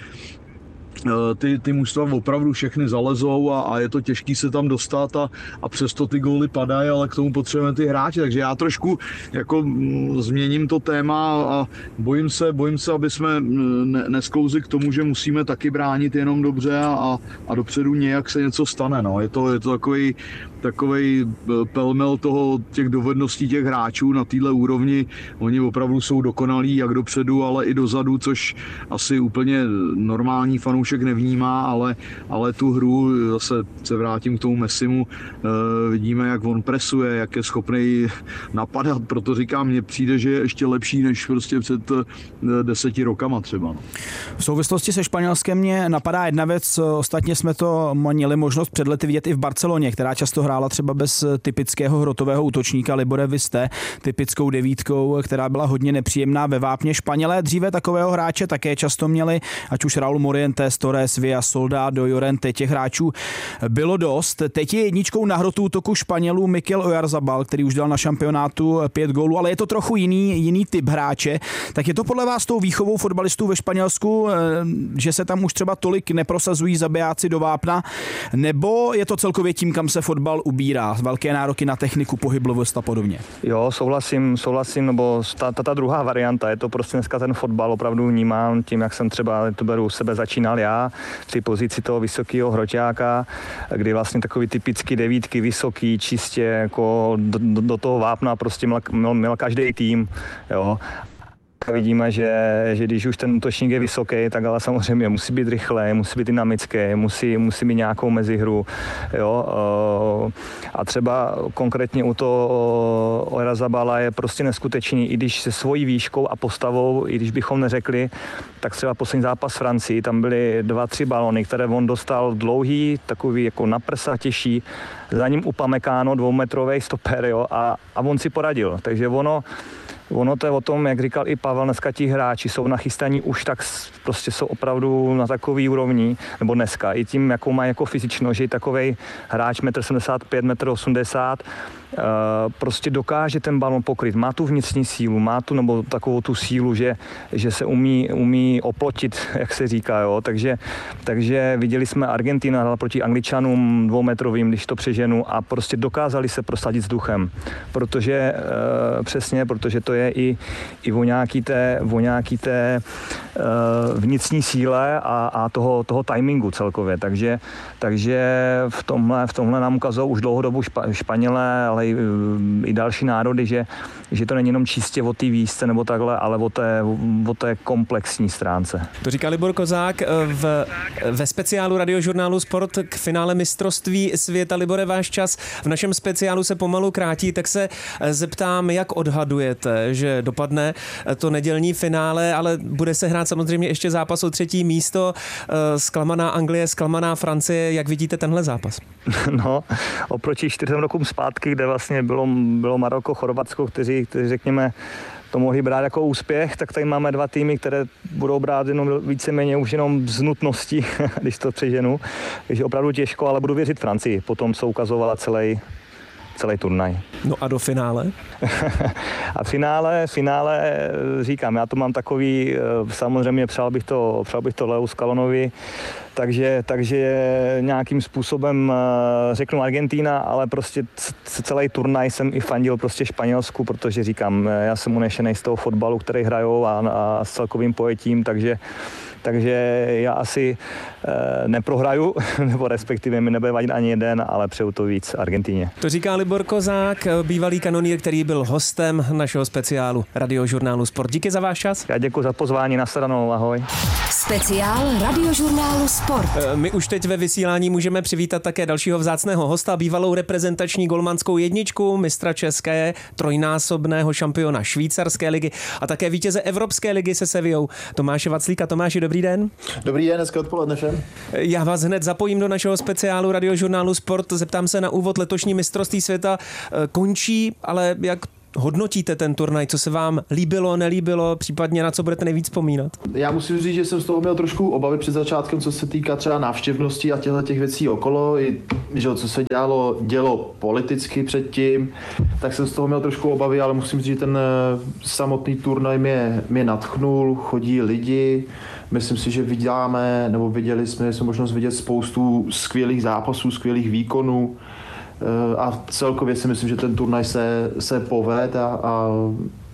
Ty, ty mužstva opravdu všechny zalezou a, a je to těžký se tam dostat a, a přesto ty góly padají, ale k tomu potřebujeme ty hráče, takže já trošku jako změním to téma a bojím se, bojím se, aby jsme ne, nesklouzli k tomu, že musíme taky bránit jenom dobře a, a dopředu nějak se něco stane. No. Je to, je to takový takovej pelmel toho, těch dovedností těch hráčů na téhle úrovni. Oni opravdu jsou dokonalí jak dopředu, ale i dozadu, což asi úplně normální fanoušek nevnímá, ale, ale tu hru, zase se vrátím k tomu Messimu, vidíme, jak on presuje, jak je schopný napadat, proto říkám, mně přijde, že je ještě lepší než prostě před deseti rokama třeba. No. V souvislosti se Španělskem mě napadá jedna věc, ostatně jsme to měli možnost před lety vidět i v Barceloně, která často hrála třeba bez typického hrotového útočníka. Libore, vy jste typickou devítkou, která byla hodně nepříjemná ve vápně. Španělé dříve takového hráče také často měli, ať už Raúl Morientes, Torres, Villa, Soldado, Llorente, těch hráčů bylo dost. Teď je jedničkou na hrotu útoku Španělů Mikel Oyarzabal, který už dal na šampionátu pět gólů, ale je to trochu jiný, jiný typ hráče. Tak je to podle vás tou výchovou fotbalistů ve Španělsku, že se tam už třeba tolik neprosazují zabijáci do vápna, nebo je to celkově tím, kam se fotbal ubírá, velké nároky na techniku, pohyblovost a podobně? Jo, souhlasím, souhlasím, nebo ta, ta, ta druhá varianta, je to prostě dneska ten fotbal opravdu vnímám tím, jak jsem třeba to beru u sebe začínal já, v té pozici toho vysokého hroťáka, kdy vlastně takový typický devítky, vysoký, čistě jako do, do, do toho vápna prostě měl, měl, měl každý tým, jo. Vidíme, že, že když už ten útočník je vysoký, tak ale samozřejmě musí být rychlý, musí být dynamický, musí, musí mít nějakou mezihru. Jo? A třeba konkrétně u toho Oyarzabala je prostě neskutečný, i když se svojí výškou a postavou, i když bychom neřekli, tak třeba poslední zápas Francii, tam byly dva, tři balony, které on dostal dlouhý, takový jako na prsa těžší, za ním Upamecano, dvoumetrový stoper, jo? A, a on si poradil. Takže ono Ono to je o tom, jak říkal i Pavel, dneska ti hráči jsou nachystaní už tak, prostě jsou opravdu na takový úrovni, nebo dneska, i tím, jakou má jako fyzično, že takovej hráč metr sedmdesát pět, metr osmdesát, prostě dokáže ten balon pokryt, má tu vnitřní sílu, má tu nebo takovou tu sílu, že, že se umí, umí oplotit, jak se říká, jo, takže, takže viděli jsme Argentina hrála proti Angličanům dvoumetrovým, když to přeženu, a prostě dokázali se prosadit s duchem, protože e, přesně, protože to je i, i o nějaký té, o nějaký té e, vnitřní síle a, a toho, toho timingu celkově, takže, takže v tomhle, v tomhle nám ukazují už dlouhodobu špa, Španělé, ale i, i další národy, že, že to není jenom čistě o té výšce nebo takhle, ale o té, o té komplexní stránce. To říká Libor Kozák v, ve speciálu Radiožurnálu Sport k finále mistrovství světa. Libore, váš čas v našem speciálu se pomalu krátí, tak se zeptám, jak odhadujete, že dopadne to nedělní finále, ale bude se hrát samozřejmě ještě zápas o třetí místo, zklamaná Anglie, zklamaná Francie. Jak vidíte tenhle zápas? No, oproti čtyřem rokům zpátky, kde vlastně bylo, bylo Maroko, Chorvatsko, kteří, kteří řekněme, to mohli brát jako úspěch, tak tady máme dva týmy, které budou brát jenom víceméně už jenom z nutnosti, když to přeženu. Takže opravdu těžko, ale budu věřit Francii. Potom se ukazovala celý celý turnaj. No a do finále? A finále, finále, říkám, já to mám takový, samozřejmě přál bych to, přál bych to Leu Scalonivi, takže, takže nějakým způsobem řeknu Argentina, ale prostě celý turnaj jsem i fandil prostě Španělsku, protože říkám, já jsem unešený z toho fotbalu, který hrajou a, a s celkovým pojetím, takže Takže já asi e, neprohraju, nebo respektive mi nebude vadit ani jeden, ale přeju to víc Argentině. To říká Libor Kozák, bývalý kanonýr, který byl hostem našeho speciálu Radiožurnálu Sport. Díky za váš čas. Já děkuji za pozvání, nashledanou, ahoj. Speciál Radiožurnálu Sport. My už teď ve vysílání můžeme přivítat také dalšího vzácného hosta, bývalou reprezentační golmanskou jedničku, mistra české, trojnásobného šampiona švýcarské ligy a také vítěze Evropské ligy se Sevillou, Tomáše Vaclíka. Tomáši, dobrý den. Dobrý den, dneska odpoledne všem. Já vás hned zapojím do našeho speciálu Radiožurnálu Sport. Zeptám se na úvod, letošní mistrovství světa končí, ale jak hodnotíte ten turnaj? Co se vám líbilo, nelíbilo, případně na co budete nejvíc vzpomínat? Já musím říct, že jsem z toho měl trošku obavy před začátkem, co se týká třeba návštěvnosti a těchto těch věcí okolo, i že co se dělalo, dělo politicky předtím, tak jsem z toho měl trošku obavy, ale musím říct, že ten samotný turnaj mě, mě nadchnul, chodí lidi, myslím si, že vidíme, nebo viděli jsme, jsme možnost vidět spoustu skvělých zápasů, skvělých výkonů, a celkově si myslím, že ten turnaj se, se poved a, a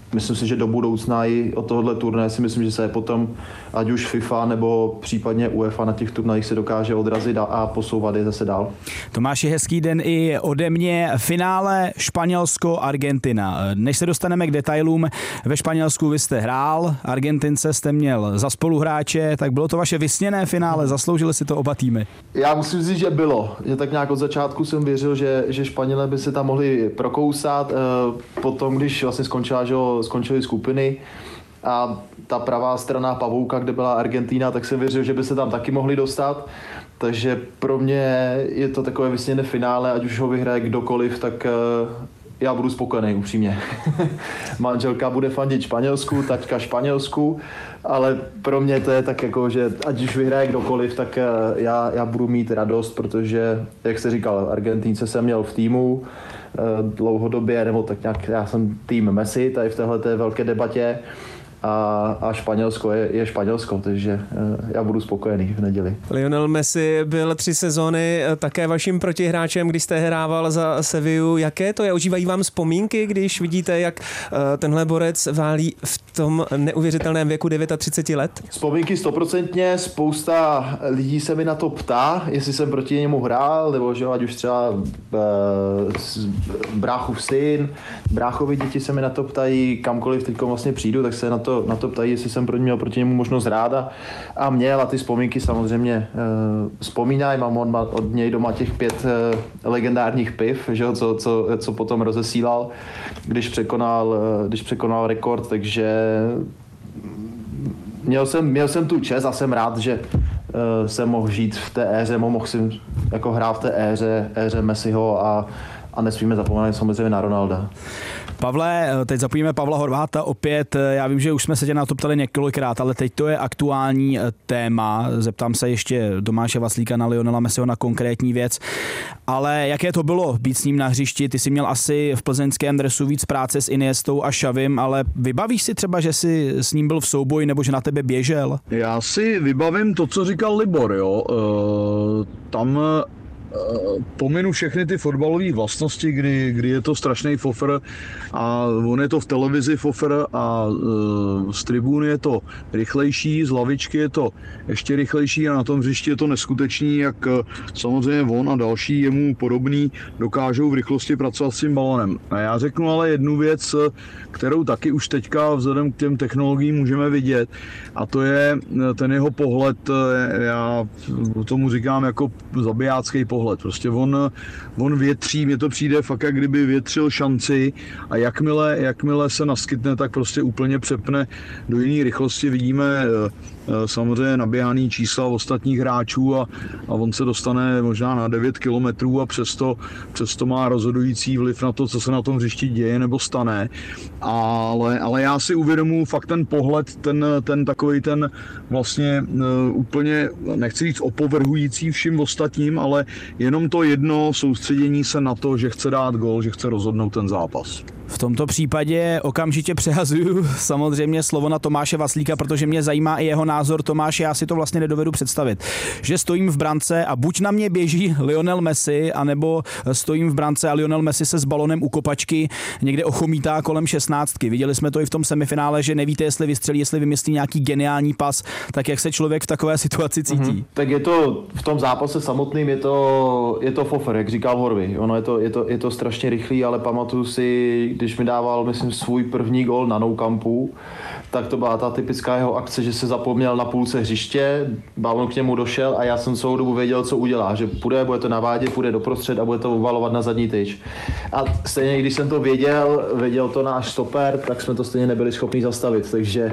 myslím si, že do budoucna i od tohohle turnaje si myslím, že se potom ať už FIFA nebo případně UEFA na těch turnajích se dokáže odrazit a posouvat je zase dál. Tomáši, hezký den i ode mě. Finále Španělsko-Argentina. Než se dostaneme k detailům, ve Španělsku vy jste hrál, Argentince jste měl za spoluhráče, tak bylo to vaše vysněné finále, zasloužili si to oba týmy? Já musím říct, že bylo. Že tak nějak od začátku jsem věřil, že, že Španělé by se tam mohli prokousat. Potom, když vlastně skončila, že skončily skupiny a ta pravá strana pavouka, kde byla Argentina, tak jsem věřil, že by se tam taky mohli dostat. Takže pro mě je to takové vysněné finále, ať už ho vyhraje kdokoliv, tak já budu spokojený, upřímně. Manželka bude fandit Španělsku, taťka Španělsku, ale pro mě to je tak jako, že ať už vyhraje kdokoliv, tak já, já budu mít radost, protože, jak jste říkal, Argentínce jsem měl v týmu dlouhodobě, nebo tak nějak, já jsem tým Messi tady v téhleté velké debatě. A, a Španělsko je, je Španělsko, takže já budu spokojený v neděli. Lionel Messi byl tři sezóny také vaším protihráčem, když jste hrával za Sevillu. Jaké to je? Užívají vám vzpomínky, když vidíte, jak tenhle borec válí v tom neuvěřitelném věku třicet devět let? Vzpomínky stoprocentně, spousta lidí se mi na to ptá, jestli jsem proti němu hrál, nebo že ať už třeba bráchův syn, bráchovi děti se mi na to ptají, kamkoliv teď vlastně přijdu, tak se na to To, na to ptají, jestli jsem pro ně měl proti němu možnost hrát a, a měl a ty vzpomínky samozřejmě e, vzpomínají. Mám od, od něj doma těch pět e, legendárních piv, že, co, co, co potom rozesílal, když překonal, e, když překonal rekord, takže měl jsem, měl jsem tu čest a jsem rád, že e, jsem mohl žít v té éře, mohl jsem jako hrát v té éře, éře Messiho a, a nesmíme zapomenout samozřejmě na Ronalda. Pavle, teď zapojíme Pavla Horváta opět. Já vím, že už jsme se tě na to ptali několikrát, ale teď to je aktuální téma. Zeptám se ještě Tomáše Vaslíka na Lionela Messiho na konkrétní věc. Ale jaké to bylo být s ním na hřišti? Ty jsi měl asi v plzeňském dresu víc práce s Iniestou a Xavim, ale vybavíš si třeba, že jsi s ním byl v souboji nebo že na tebe běžel? Já si vybavím to, co říkal Libor, jo. E, tam pominu všechny ty fotbalové vlastnosti, kdy, kdy je to strašný fofr a on je to v televizi fofr a e, z tribuny je to rychlejší, z lavičky je to ještě rychlejší a na tom hřišti je to neskutečný, jak samozřejmě on a další jemu podobný dokážou v rychlosti pracovat s tím balonem. A já řeknu ale jednu věc, kterou taky už teďka vzhledem k těm technologiím můžeme vidět, a to je ten jeho pohled, já tomu říkám jako zabijácký pohled. Prostě on, on větří, mně to přijde fakt, jak kdyby větřil šanci a jakmile, jakmile se naskytne, tak prostě úplně přepne do jiné rychlosti. Vidíme samozřejmě naběhaný čísla ostatních hráčů a, a on se dostane možná na devět kilometrů a přesto, přesto má rozhodující vliv na to, co se na tom hřišti děje nebo stane. Ale, ale já si uvědomuji fakt ten pohled, ten, ten takovej ten vlastně uh, úplně, nechci říct opovrhující všim ostatním, ale jenom to jedno soustředění se na to, že chce dát gól, že chce rozhodnout ten zápas. V tomto případě okamžitě přehazuju samozřejmě slovo na Tomáše Vaslíka, protože mě zajímá i jeho názor. Tomáš, já si to vlastně nedovedu představit, že stojím v brance a buď na mě běží Lionel Messi, anebo stojím v brance a Lionel Messi se s balonem u kopačky někde ochomítá kolem šestnáctky. Viděli jsme to i v tom semifinále, že nevíte, jestli vystřelí, jestli vymyslí nějaký geniální pas, tak jak se člověk v takové situaci cítí? Mm-hmm. Tak je to v tom zápase samotným, je to, je to fofer, jak říkal Horvy. Ono je to, je to, je to strašně rychlý, ale pamatuju si, když mi dával, myslím, svůj první gól na Nou Campu, tak to byla ta typická jeho akce, že se zapomněl na půlce hřiště, balon k němu došel a já jsem celou dobu věděl, co udělá, že půjde, bude to navádět, půjde doprostřed a bude to uvalovat na zadní tyč. A stejně, když jsem to věděl, věděl to náš stoper, tak jsme to stejně nebyli schopni zastavit, takže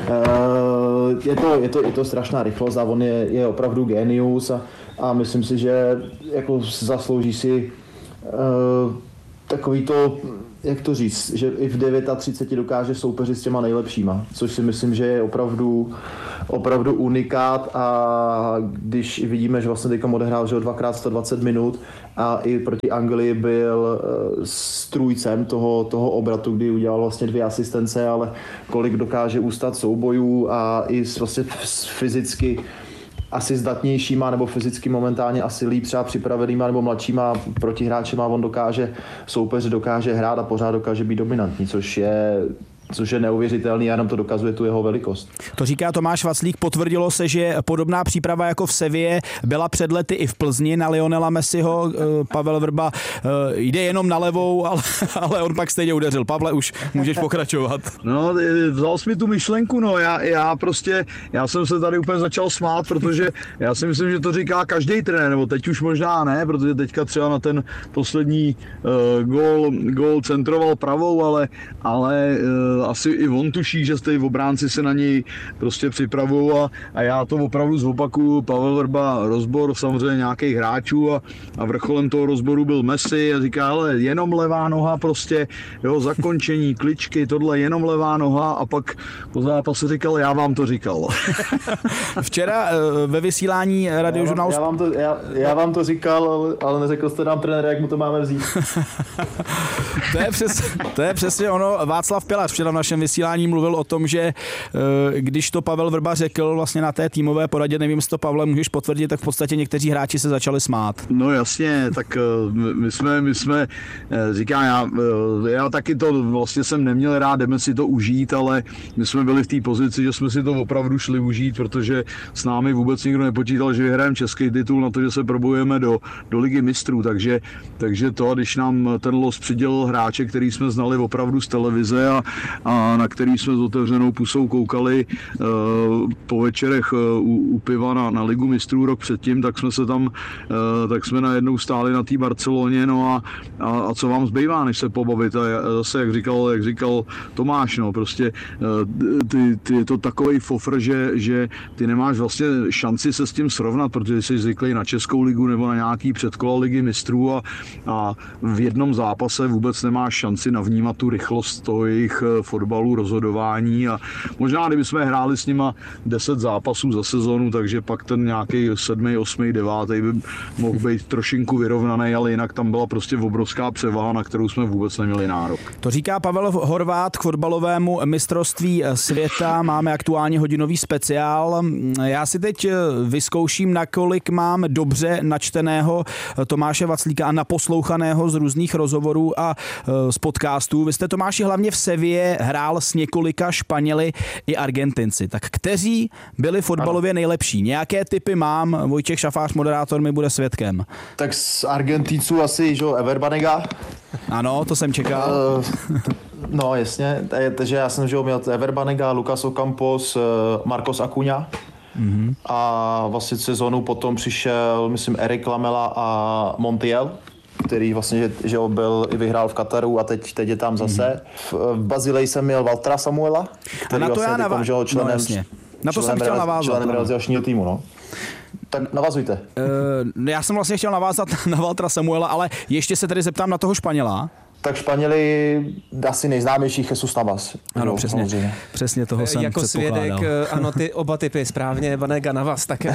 uh, je, to, je, to, je to strašná rychlost a on je, je opravdu genius a, a myslím si, že jako zaslouží si uh, takový to, jak to říct, že i v třiceti devíti dokáže soupeřit s těma nejlepšíma, což si myslím, že je opravdu, opravdu unikát a když vidíme, že vlastně teďka odehrál, že dvakrát sto dvacet minut a i proti Anglii byl strůjcem toho, toho obratu, kdy udělal vlastně dvě asistence, ale kolik dokáže ustát soubojů a i vlastně fyzicky asi zdatnějšíma nebo fyzicky momentálně asi líp třeba připravenýma nebo mladšíma protihráčema on dokáže, soupeř dokáže hrát a pořád dokáže být dominantní, což je což je neuvěřitelný a jenom to dokazuje tu jeho velikost. To říká Tomáš Vaclík, potvrdilo se, že podobná příprava jako v Sevě byla před lety i v Plzni na Lionela Messiho. Pavel Vrba jde jenom na levou, ale, ale on pak stejně udeřil. Pavle, už můžeš pokračovat. No, vzal jsi mi tu myšlenku, no, já, já prostě, já jsem se tady úplně začal smát, protože já si myslím, že to říká každý trenér, nebo teď už možná ne, protože teďka třeba na ten poslední uh, gól, gól centroval pravou, ale, ale uh, asi i on tuší, že ty obránci se na něj prostě připravují a, a já to opravdu zopakuju. Pavel Vrba, rozbor samozřejmě nějakých hráčů a, a vrcholem toho rozboru byl Messi a říká, ale jenom levá noha prostě, jo, zakončení, kličky, tohle jenom levá noha a pak po zápase říkal, já vám to říkal. Včera ve vysílání Radiožurnálu... Já, vám, já, vám to, já, já vám to říkal, ale, ale neřekl jste nám trenér, jak mu to máme vzít. to, je přes, to je přesně ono. Václav Pilař včera v našem vysílání mluvil o tom, že když to Pavel Vrba řekl vlastně na té týmové poradě, nevím, jestli to Pavle můžeš potvrdit, tak v podstatě někteří hráči se začali smát. No jasně, tak my jsme, my jsme říkám, já, já taky to vlastně jsem neměl rád, jdeme si to užít, ale my jsme byli v té pozici, že jsme si to opravdu šli užít, protože s námi vůbec nikdo nepočítal, že vyhrajeme český titul na to, že se probujeme do, do ligy mistrů, takže, takže to, když nám ten los přidělil hráče, který jsme znali opravdu z televize a, a na který jsme s otevřenou pusou koukali uh, po večerech uh, u, u piva na, na ligu mistrů rok předtím, tak jsme se tam, uh, tak jsme najednou stáli na té Barceloně, no a, a, a co vám zbývá, než se pobavit a zase, jak říkal, jak říkal Tomáš, no prostě uh, ty, ty, je to takovej fofr, že, že ty nemáš vlastně šanci se s tím srovnat, protože jsi zvyklý na Českou ligu nebo na nějaký předkola ligy mistrů a, a v jednom zápase vůbec nemáš šanci navnímat tu rychlost toho jejich fotbalu, rozhodování a možná, kdyby jsme hráli s nima deset zápasů za sezonu, takže pak ten nějaký sedmý, osmý, devátý by mohl být trošinku vyrovnaný, ale jinak tam byla prostě obrovská převaha, na kterou jsme vůbec neměli nárok. To říká Pavel Horvát k fotbalovému mistrovství světa. Máme aktuálně hodinový speciál. Já si teď vyzkouším, nakolik mám dobře načteného Tomáše Vaclíka a naposlouchaného z různých rozhovorů a z podcastů. Vy jste, Tomáši, hlavně v Sevě hrál s několika Španěli i Argentinci. Tak kteří byli fotbalově nejlepší? Nějaké tipy mám, Vojtěch Šafář, moderátor, mi bude svědkem. Tak z Argentinců asi, že Ever Banega. Ano, to jsem čekal. Uh, no jasně, takže já jsem že měl Ever Banega, Lucas Ocampos, Marcos Acuña. Mm-hmm. A vlastně sezonu potom přišel, myslím, Eric Lamela a Montiel, který vlastně, že, že byl i vyhrál v Kataru a teď, teď je tam zase. Mm-hmm. V, v Bazileji jsem měl Valtra Samuela, který a na to vlastně já navá... členem, no, jasně. Na to členem jsem chtěl navázat. Členem realizačního týmu, no. Tak navazujte. Uh, já jsem vlastně chtěl navázat na Valtra Samuela, ale ještě se tady zeptám na toho Španěla. Tak Španěli asi nejznámější Jesus Navas. Ano, no, přesně. Samozřejmě. Přesně toho jsem jako svědek, ano, ty oba typy správně, Banega Navas, tak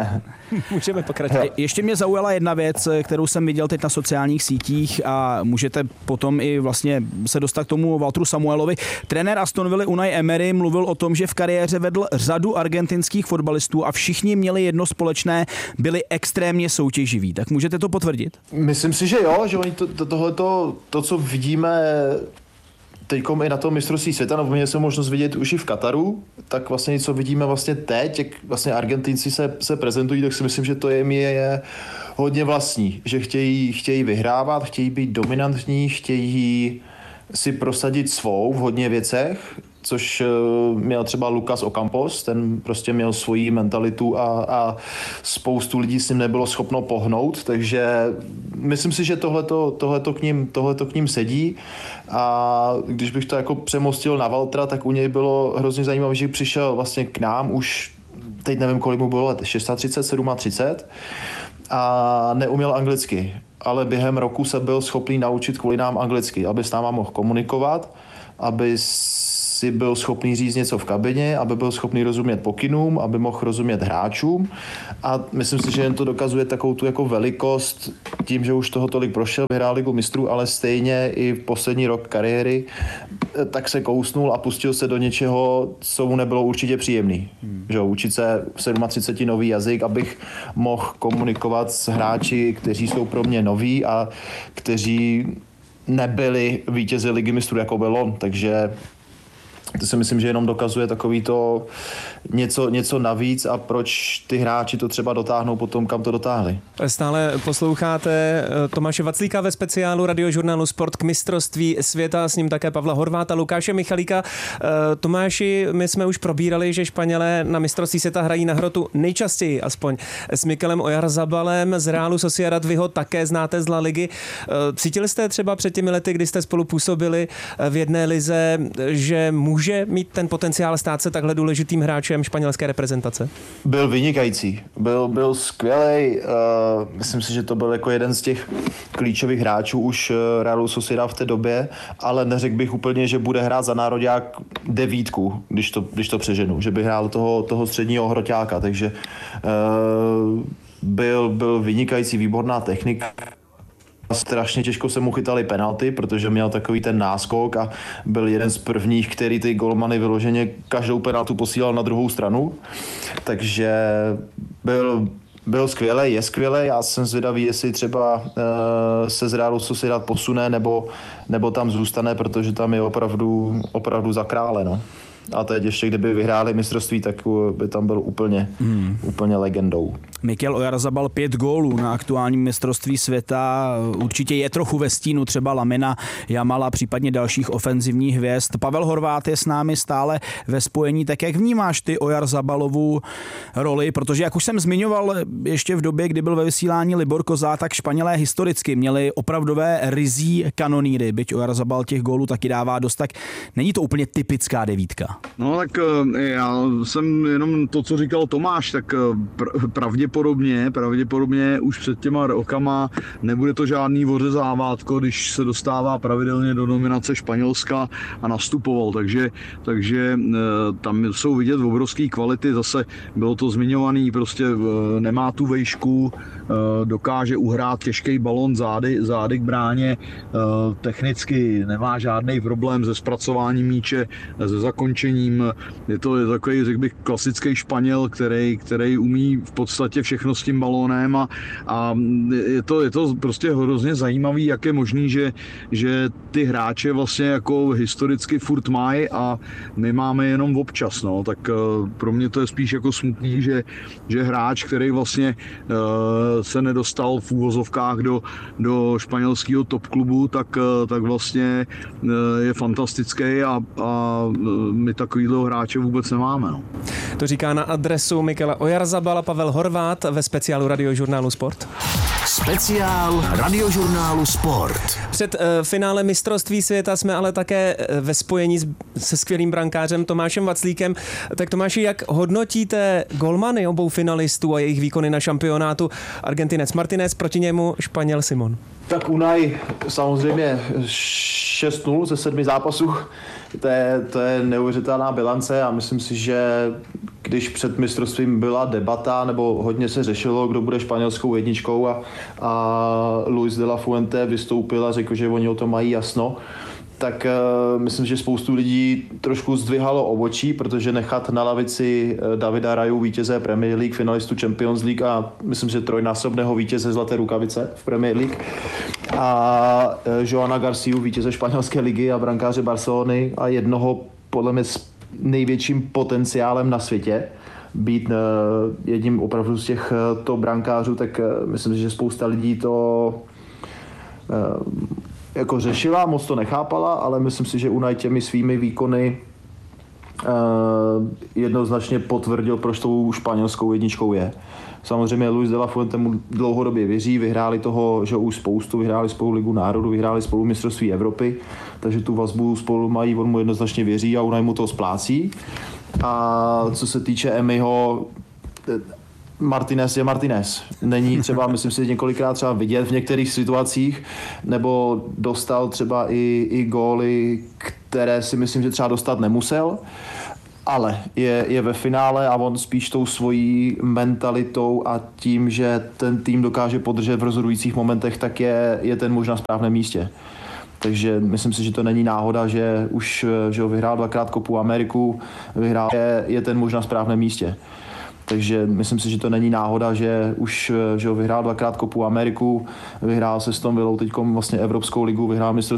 můžeme pokračovat. Ještě mě zaujala jedna věc, kterou jsem viděl teď na sociálních sítích a můžete potom i vlastně se dostat k tomu Valtru Samuelovi. Trenér Aston Villa Unai Emery mluvil o tom, že v kariéře vedl řadu argentinských fotbalistů a všichni měli jedno společné, byli extrémně soutěživí. Tak můžete to potvrdit? Myslím si, že jo, že oni to, to, tohleto, to, co vidíme teďkom i na tom mistrovství světa, nebo měli jsme možnost vidět už i v Kataru, tak vlastně co vidíme vlastně teď, jak vlastně Argentinci se, se prezentují, tak si myslím, že to je, je, je hodně vlastní, že chtějí, chtějí vyhrávat, chtějí být dominantní, chtějí si prosadit svou v hodně věcech, což měl třeba Lucas Ocampos, ten prostě měl svoji mentalitu a, a spoustu lidí s ním nebylo schopno pohnout, takže myslím si, že tohleto, tohleto, k ním, tohleto k ním sedí a když bych to jako přemostil na Valtra, tak u něj bylo hrozně zajímavé, že přišel vlastně k nám už, teď nevím, kolik mu bylo let, třicet šest, třicet sedm a neuměl anglicky, ale během roku se byl schopný naučit kvůli nám anglicky, aby s náma mohl komunikovat, aby si byl schopný říct něco v kabině, aby byl schopný rozumět pokynům, aby mohl rozumět hráčům a myslím si, že jen to dokazuje takovou tu jako velikost tím, že už toho tolik prošel, vyhrál ligu mistrů, ale stejně i v poslední rok kariéry tak se kousnul a pustil se do něčeho, co mu nebylo určitě příjemný. Hmm. Že učit se v třicet sedm nový jazyk, abych mohl komunikovat s hráči, kteří jsou pro mě noví a kteří nebyli vítězi ligy mistrů, jako byl on, takže to si myslím, že jenom dokazuje takový to něco, něco navíc a proč ty hráči to třeba dotáhnou potom, kam to dotáhli. Stále posloucháte Tomáše Vaclíka ve speciálu Radiožurnálu Sport k mistrovství světa, s ním také Pavla Horváta, Lukáše Michalíka. Tomáši, my jsme už probírali, že Španělé na mistrovství světa hrají na hrotu nejčastěji, aspoň s Mikelem Oyarzábalem z Realu Sociedad, vy ho také znáte z La Ligy. Cítili jste třeba před těmi lety, kdy jste spolu působili v jedné lize, že může mít ten potenciál stát se takhle důležitým hráčem španělské reprezentace? Byl vynikající, byl, byl skvělej. Uh, myslím si, že to byl jako jeden z těch klíčových hráčů už Realu Sociedad v té době, ale neřekl bych úplně, že bude hrát za nároďák devítku, když to, když to přeženu, že by hrál toho, toho středního hroťáka, takže uh, byl, byl vynikající, výborná technika. Strašně těžko se mu chytali penalty, protože měl takový ten náskok a byl jeden z prvních, který ty golmany vyloženě každou penaltu posílal na druhou stranu. Takže byl, byl skvělej, je skvělej. Já jsem zvědavý, jestli třeba uh, se z Realu Sociedad posune nebo, nebo tam zůstane, protože tam je opravdu, opravdu za krále. No. A teď ještě, kdyby vyhráli mistrovství, tak by tam byl úplně, hmm. úplně legendou. Mikel Oyarzabal pět gólů na aktuálním mistrovství světa. Určitě je trochu ve stínu třeba Lamina Jamala, případně dalších ofenzivních hvězd. Pavel Horvát je s námi stále ve spojení. Tak jak vnímáš ty Oyarzabalovu roli? Protože jak už jsem zmiňoval ještě v době, kdy byl ve vysílání Libor Kozá, tak Španělé historicky měli opravdové rizí kanonýry. Byť Oyarzabal těch gólů taky dává dost, tak není to úplně typická devítka. No tak já jsem jenom to, co říkal Tomáš, tak pr- pravděpodobně, pravděpodobně už před těma rokama nebude to žádný ořezávátko, když se dostává pravidelně do nominace Španělska a nastupoval, takže, takže tam jsou vidět obrovské kvality, zase bylo to zmiňovaný, prostě nemá tu vejšku, dokáže uhrát těžký balon zády, zády k bráně, technicky nemá žádný problém se zpracováním míče, se zakončením. Je to takový, řekl bych, klasický Španěl, který, který umí v podstatě všechno s tím balónem a, a je, to, je to prostě hrozně zajímavý, jak je možný, že, že ty hráče vlastně jako historicky furt mají a my máme jenom občas, no, tak pro mě to je spíš jako smutný, že, že hráč, který vlastně uh, se nedostal v úvozovkách do, do španělského top klubu, tak, tak vlastně uh, je fantastický a, a my takovýhle hráče vůbec nemáme. No. To říká na adresu Mikela Oyarzabala Pavel Horvát ve speciálu Radiožurnálu Sport. Speciál Radiožurnálu Sport. Před uh, finále mistrovství světa jsme ale také uh, ve spojení s, se skvělým brankářem Tomášem Vaclíkem. Tak Tomáši, jak hodnotíte golmany obou finalistů a jejich výkony na šampionátu? Argentinec Martinez, proti němu Španěl Simon. Tak Unai samozřejmě šest nula ze sedmi zápasů. To je, to je neuvěřitelná bilance a myslím si, že když před mistrovstvím byla debata, nebo hodně se řešilo, kdo bude španělskou jedničkou a, a Luis de la Fuente vystoupil a řekl, že oni o tom mají jasno, tak uh, myslím, že spoustu lidí trošku zdvihalo obočí, protože nechat na lavici Davida Raju, vítěze Premier League, finalistu Champions League a myslím, že trojnásobného vítěze Zlaté rukavice v Premier League a uh, Joana Garciu, vítěze španělské ligy a brankáře Barcelony a jednoho podle mě s největším potenciálem na světě být uh, jedním opravdu z těch uh, top brankářů, tak uh, myslím, že spousta lidí to uh, jako řešila, moc to nechápala, ale myslím si, že Unai těmi svými výkony uh, jednoznačně potvrdil, proč tou španělskou jedničkou je. Samozřejmě Luis de la Fuente mu dlouhodobě věří, vyhráli toho, že už spoustu, vyhráli spolu Ligu národů, vyhráli spolu mistrovství Evropy, takže tu vazbu spolu mají, on mu jednoznačně věří a Unai mu to splácí. A co se týče Emiho, Martinez je Martinez. Není třeba, myslím si, několikrát třeba vidět v některých situacích, nebo dostal třeba i, i góly, které si myslím, že třeba dostat nemusel, ale je, je ve finále a on spíš tou svojí mentalitou a tím, že ten tým dokáže podržet v rozhodujících momentech, tak je, je ten muž na správném místě. Takže myslím si, že to není náhoda, že už že ho vyhrál dvakrát Copu Ameriku, vyhrál, je, je ten muž na správném místě. Takže myslím si, že to není náhoda, že už že ho vyhrál dvakrát Copu Ameriku, vyhrál se s Tom Villou teďkom vlastně Evropskou ligu, vyhrál mistrovství